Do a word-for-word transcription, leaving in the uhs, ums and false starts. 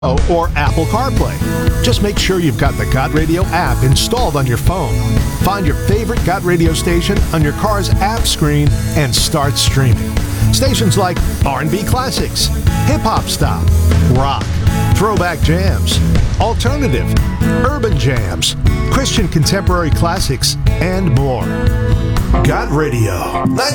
or Apple CarPlay. Just make sure you've got the Got Radio app installed on your phone. Find your favorite Got Radio station on your car's app screen and start streaming. Stations like R and B classics, hip-hop style, rock, throwback jams, alternative, urban jams, Christian contemporary classics, and more. Got Radio.